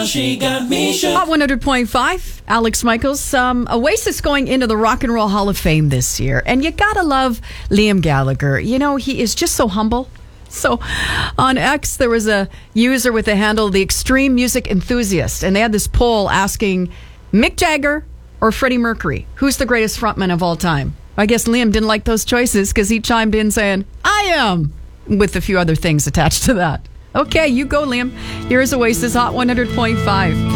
she got me shook. Hot 100.5, Alex Michaels. Oasis going into the Rock and Roll Hall of Fame this year. And you gotta love Liam Gallagher. You know, he is just so humble. So on X, there was a user with the handle The Extreme Music Enthusiast. And they had this poll asking Mick Jagger or Freddie Mercury, who's the greatest frontman of all time? I guess Liam didn't like those choices because he chimed in saying, I am, with a few other things attached to that. Okay, you go, Liam. Here's Oasis Hot 100.5.